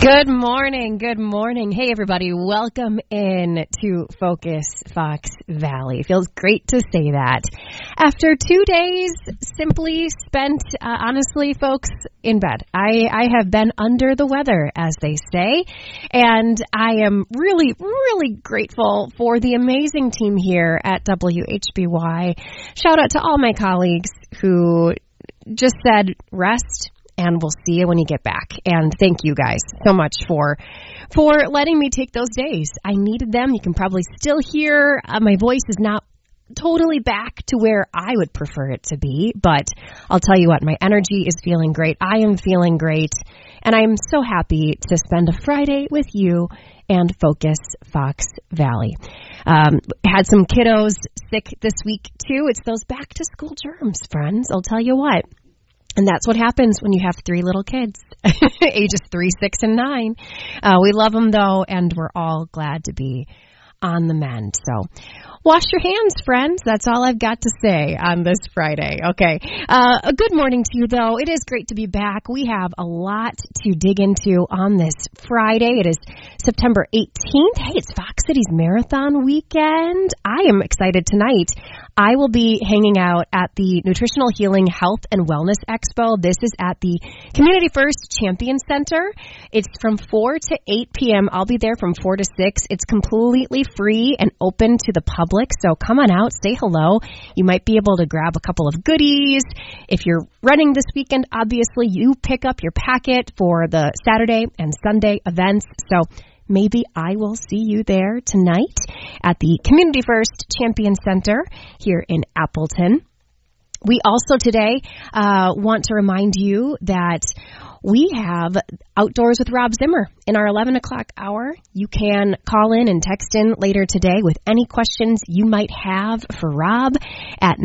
Good morning. Good morning. Hey, everybody. Welcome in to Focus Fox Valley. Feels great to say that. After 2 days simply spent, honestly, folks, in bed. I have been under the weather, as they say, and I am really, really grateful for the amazing team here at WHBY. Shout out to all my colleagues who just said rest, and we'll see you when you get back. And thank you guys so much for letting me take those days. I needed them. You can probably still hear my voice is not totally back to where I would prefer it to be, but I'll tell you what, my energy is feeling great. I am feeling great, and I am so happy to spend a Friday with you and Focus Fox Valley. Had some kiddos sick this week too. It's those back to school germs, friends. I'll tell you what. And that's what happens when you have 3 little kids, ages 3, 6, and 9. We love them, though, and we're all glad to be on the mend. So wash your hands, friends. That's all I've got to say on this Friday. Okay. A good morning to you, though. It is great to be back. We have a lot to dig into on this Friday. It is September 18th. Hey, it's Fox Cities Marathon weekend. I am excited tonight. I will be hanging out at the Nutritional Healing Health and Wellness Expo. This is at the Community First Champion Center. It's from 4 to 8 p.m. I'll be there from 4 to 6. It's completely free and open to the public, so come on out, say hello. You might be able to grab a couple of goodies. If you're running this weekend, obviously, you pick up your packet for the Saturday and Sunday events. So maybe I will see you there tonight at the Community First Champion Center here in Appleton. We also today want to remind you that we have Outdoors with Rob Zimmer in our 11 o'clock hour. You can call in and text in later today with any questions you might have for Rob at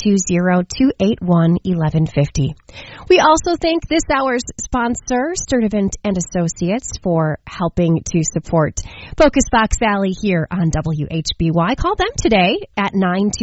920-281-1150. We also thank this hour's sponsor, Sturdivant & Associates, for helping to support Focus Fox Valley here on WHBY. Call them today at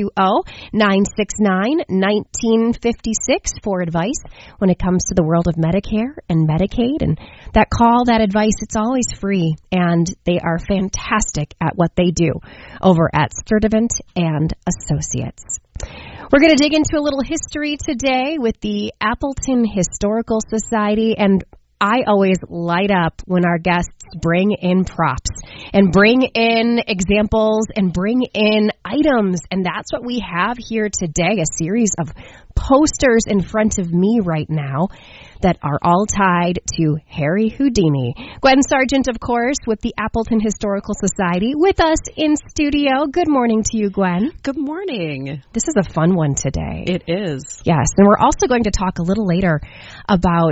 920-969-1956 for advice when it comes to the world of Medicare and Medicaid. And that call, that advice, it's always free, and they are fantastic at what they do over at Sturdivant and Associates. We're going to dig into a little history today with the Appleton Historical Society, and I always light up when our guests bring in props and bring in examples and bring in items, and that's what we have here today, a series of posters in front of me right now that are all tied to Harry Houdini. Gwen Sargent, of course, with the Appleton Historical Society, with us in studio. Good morning to you, Gwen. Good morning. This is a fun one today. It is. Yes, and we're also going to talk a little later about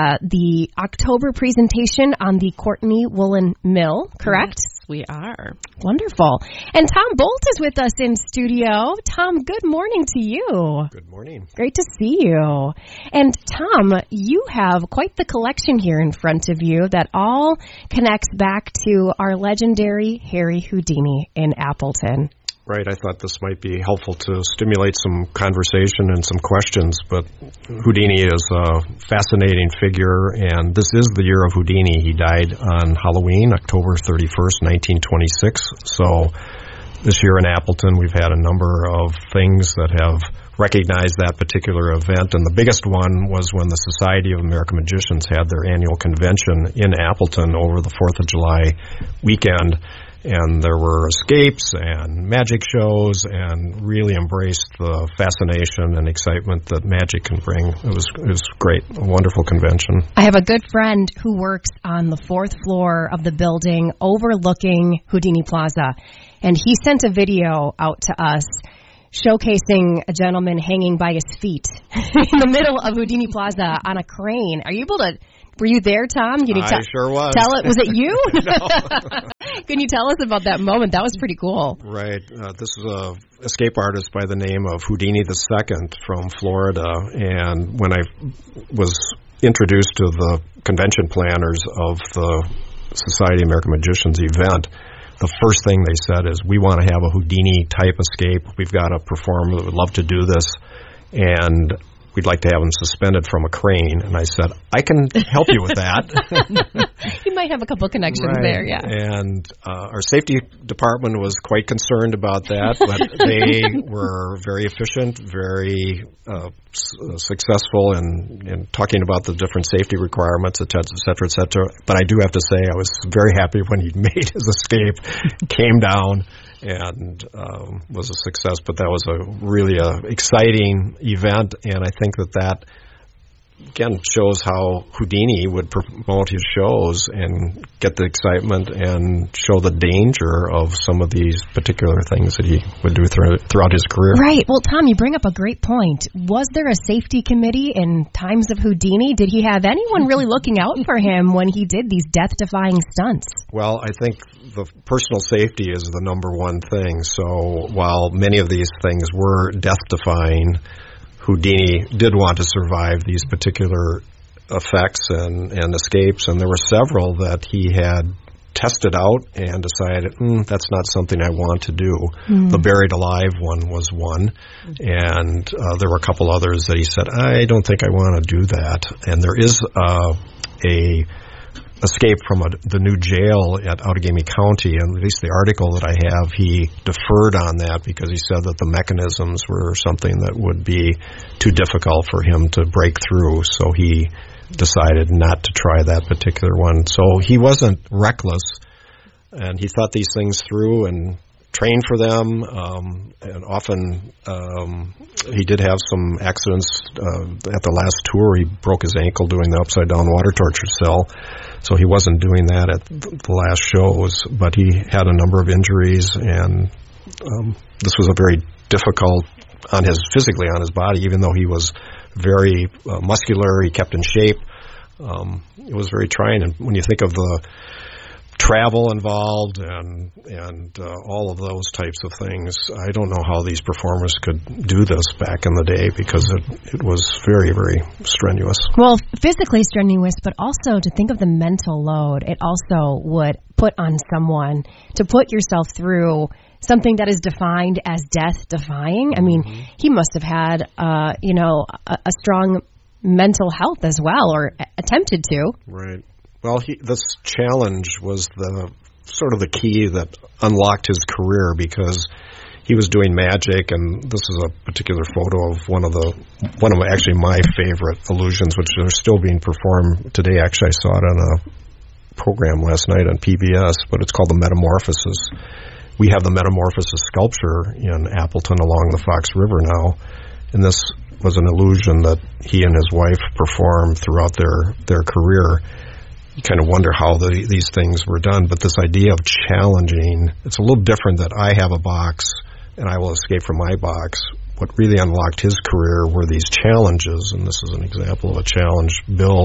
the October presentation on the Courtney Woolen Mill, correct? Yes, we are. Wonderful. And Tom Bolt is with us in studio. Tom, good morning to you. Good morning. Great to see you. And Tom, you have quite the collection here in front of you that all connects back to our legendary Harry Houdini in Appleton. Right, I thought this might be helpful to stimulate some conversation and some questions, but Houdini is a fascinating figure, and this is the year of Houdini. He died on Halloween, October 31st, 1926, so this year in Appleton we've had a number of things that have recognized that particular event, and the biggest one was when the Society of American Magicians had their annual convention in Appleton over the 4th of July weekend. And there were escapes and magic shows, and really embraced the fascination and excitement that magic can bring. It was great, a wonderful convention. I have a good friend who works on the 4th floor of the building overlooking Houdini Plaza, and he sent a video out to us showcasing a gentleman hanging by his feet in the middle of Houdini Plaza on a crane. Are you able to... Were you there, Tom? I sure was. Tell it. Was it you? No. Can you tell us about that moment? That was pretty cool. Right. This is a escape artist by the name of Houdini II from Florida. And when I was introduced to the convention planners of the Society of American Magicians event, the first thing they said is, we want to have a Houdini-type escape. We've got a performer that would love to do this. And we'd like to have them suspended from a crane. And I said, I can help you with that. He might have a couple connections there, yeah. And our safety department was quite concerned about that, but they were very efficient, very successful in talking about the different safety requirements, et cetera, et cetera. But I do have to say I was very happy when he made his escape, came down, and was a success. But that was a really exciting event, and I think that again shows how Houdini would promote his shows and get the excitement and show the danger of some of these particular things that he would do throughout his career. Right. Well, Tom, you bring up a great point. Was there a safety committee in times of Houdini? Did he have anyone really looking out for him when he did these death-defying stunts? Well, I think the personal safety is the number one thing. So while many of these things were death-defying, Houdini did want to survive these particular effects and escapes, and there were several that he had tested out and decided, that's not something I want to do. The buried alive one was one, and there were a couple others that he said, I don't think I want to do that. And there is a escape from the new jail at Outagamie County, and at least the article that I have, he deferred on that because he said that the mechanisms were something that would be too difficult for him to break through, so he decided not to try that particular one. So he wasn't reckless, and he thought these things through and trained for them, and often he did have some accidents. At the last tour, he broke his ankle doing the upside-down water torture cell, so he wasn't doing that at the last shows, but he had a number of injuries, and this was a very difficult physically on his body, even though he was very muscular, he kept in shape. It was very trying, and when you think of the travel involved and all of those types of things, I don't know how these performers could do this back in the day, because it was very, very strenuous. Well, physically strenuous, but also to think of the mental load it also would put on someone to put yourself through something that is defined as death-defying. I mean, he must have had, a strong mental health as well, or attempted to. Right. Well, this challenge was the key that unlocked his career, because he was doing magic, and this is a particular photo of one of actually my favorite illusions, which are still being performed today. Actually, I saw it on a program last night on PBS, but it's called the Metamorphosis. We have the Metamorphosis sculpture in Appleton along the Fox River now, and this was an illusion that he and his wife performed throughout their career. You kind of wonder how these things were done, but this idea of challenging, it's a little different that I have a box and I will escape from my box. What really unlocked his career were these challenges, and this is an example of a challenge.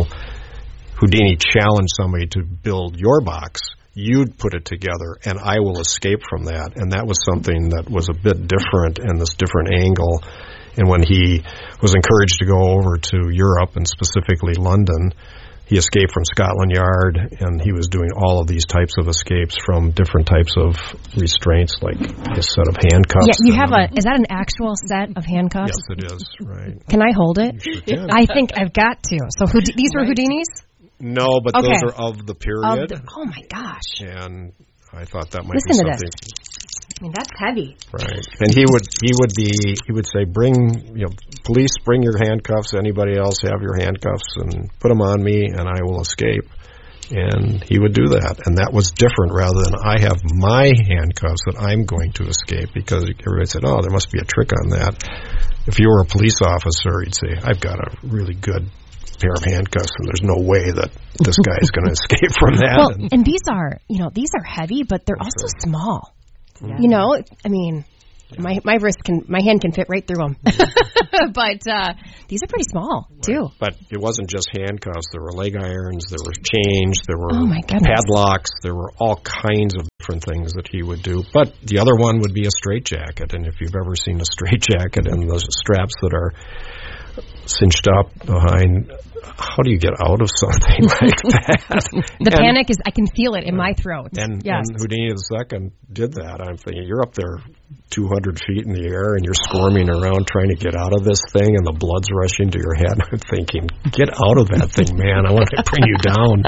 Houdini challenged somebody to build your box. You'd put it together, and I will escape from that. And that was something that was a bit different, and this different angle. And when he was encouraged to go over to Europe, and specifically London, he escaped from Scotland Yard, and he was doing all of these types of escapes from different types of restraints, like a set of handcuffs. Yeah, you have is that an actual set of handcuffs? Yes, it is, right. Can I hold it? You sure can. I think I've got to. So these were Houdini's? No, but those are of the period. Oh my gosh. And I thought that might be something. Listen to this. I mean, that's heavy. Right. And he would say, police, bring your handcuffs. Anybody else have your handcuffs, and put them on me, and I will escape. And he would do that. And that was different, rather than I have my handcuffs that I'm going to escape, because everybody said, oh, there must be a trick on that. If you were a police officer, you'd say, I've got a really good pair of handcuffs, and there's no way that this guy is going to escape from that. Well, and these are heavy, but they're also small. Yeah. I mean, my hand can fit right through them. But these are pretty small, too. But it wasn't just handcuffs. There were leg irons, there were chains, there were padlocks, there were all kinds of different things that he would do. But the other one would be a straitjacket. And if you've ever seen a straitjacket and the straps that are cinched up behind, how do you get out of something like that? Panic is, I can feel it in my throat. And Houdini II did that. I'm thinking, you're up there 200 feet in the air and you're squirming around trying to get out of this thing and the blood's rushing to your head. I'm thinking, get out of that thing, man. I want to bring you down.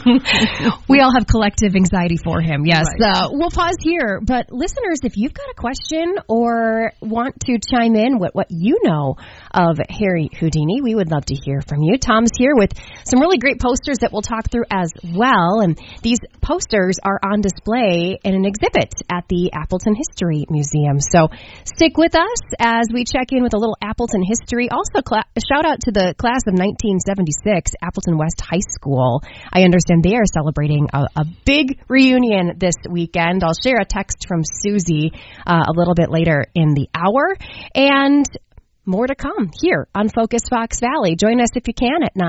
We all have collective anxiety for him, yes. Right. We'll pause here. But listeners, if you've got a question or want to chime in what you know of Harry Houdini, we would love to hear from you. Tom's here with some really great posters that we'll talk through as well. And these posters are on display in an exhibit at the Appleton History Museum. So stick with us as we check in with a little Appleton history. Also, a shout out to the class of 1976, Appleton West High School. I understand they are celebrating a big reunion this weekend. I'll share a text from Susie a little bit later in the hour. And more to come here on Focus Fox Valley. Join us if you can at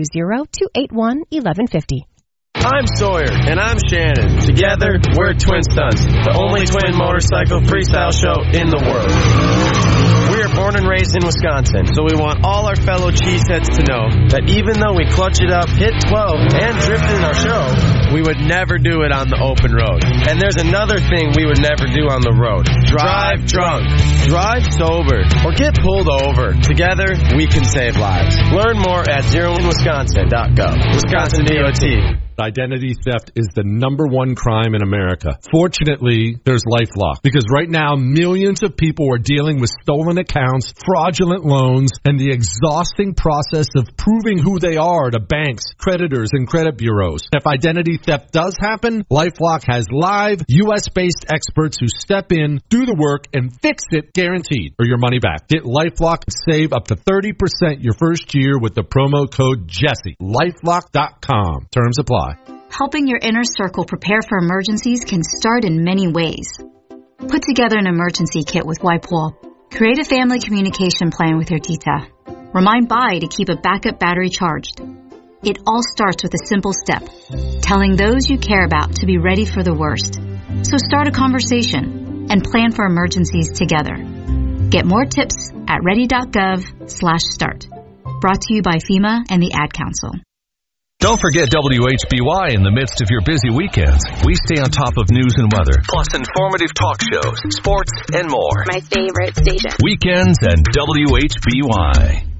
920-281-1150. I'm Sawyer, and I'm Shannon. Together, we're Twin Stunts, the only twin motorcycle freestyle show in the world. We are born and raised in Wisconsin, so we want all our fellow cheeseheads to know that even though we clutch it up, hit 12, and drift in our show, we would never do it on the open road. And there's another thing we would never do on the road. Drive drunk, drive sober, or get pulled over. Together, we can save lives. Learn more at zeroinwisconsin.gov. Wisconsin DOT. Identity theft is the #1 crime in America. Fortunately, there's LifeLock, because right now millions of people are dealing with stolen accounts, fraudulent loans, and the exhausting process of proving who they are to banks, creditors, and credit bureaus. If identity theft does happen, LifeLock has live U.S.-based experts who step in, do the work, and fix it guaranteed, or your money back. Get LifeLock and save up to 30% your first year with the promo code Jesse. LifeLock.com. Terms apply. Helping your inner circle prepare for emergencies can start in many ways. Put together an emergency kit with WipeWall. Create a family communication plan with your tita. Remind Bai to keep a backup battery charged. It all starts with a simple step, telling those you care about to be ready for the worst. So start a conversation and plan for emergencies together. Get more tips at ready.gov/start. Brought to you by FEMA and the Ad Council. Don't forget WHBY in the midst of your busy weekends. We stay on top of news and weather, plus informative talk shows, sports, and more. My favorite station. Weekends and WHBY.